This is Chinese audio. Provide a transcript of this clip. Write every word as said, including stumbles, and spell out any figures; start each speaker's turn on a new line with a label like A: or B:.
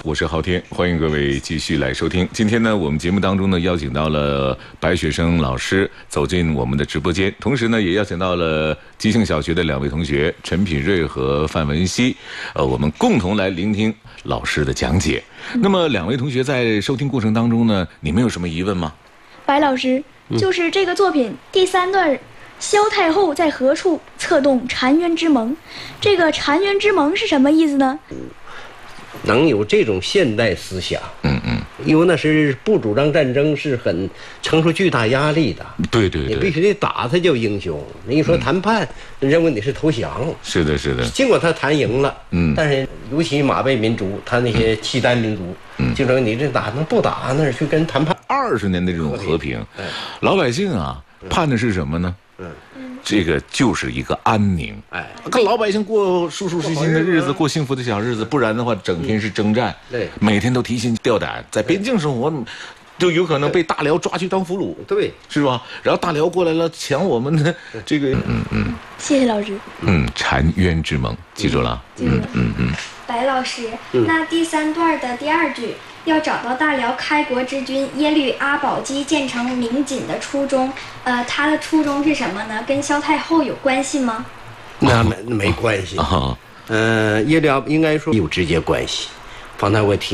A: 我是昊天，欢迎各位继续来收听。今天呢，我们节目当中呢，邀请到了白雪生老师走进我们的直播间，同时呢，也邀请到了吉庆小学的两位同学陈品瑞和范文熙，呃，我们共同来聆听老师的讲解。嗯、那么，两位同学在收听过程当中呢，你们有什么疑问吗？
B: 白老师，就是这个作品第三段。萧太后在何处策动澶渊之盟？这个澶渊之盟是什么意思呢？
C: 能有这种现代思想，嗯嗯，因为那是不主张战争，是很承受巨大压力的。
A: 对对对，
C: 你必须得打他叫英雄。你一说谈判，嗯、认为你是投降。
A: 是的，是的。
C: 尽管他谈赢了，嗯，但是尤其马背民族，他那些契丹民族，嗯，就说你这打能不打，那是去跟谈判。
A: 二十年的这种和平，哎、老百姓啊，盼的是什么呢？嗯。这个就是一个安宁，哎，跟老百姓过舒舒适心的日子，过幸福的小日子，不然的话，整天是征战，对，每天都提心吊胆，在边境生活，就有可能被大辽抓去当俘虏，对，是吧？然后大辽过来了，抢我们的这个，嗯嗯，
B: 谢谢老师。
A: 嗯，澶渊之盟，记住了，
B: 记住了，
A: 嗯嗯。
D: 白老师，那第三段的第二句。要找到大辽开国之君耶律阿保机建成明锦的初衷，呃，他的初衷是什么呢？跟萧太后有关系吗？
C: 那没没关系。啊，呃，耶律阿应该说有直接关系。方才我提。